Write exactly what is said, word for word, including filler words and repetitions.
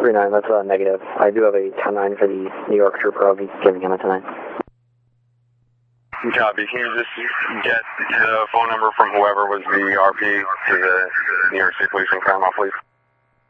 three nine, that's uh, negative. I do have a ten nine for the New York trooper. I'll be giving him a ten nine. Copy. Can you just get the phone number from whoever was the R P to the New York State Police in Claremont, please?